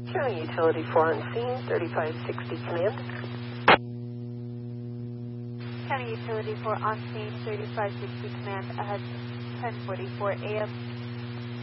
County Utility 4 on scene, 3560 command. County Utility 4 on scene, 3560 command, ahead 10:44 a.m.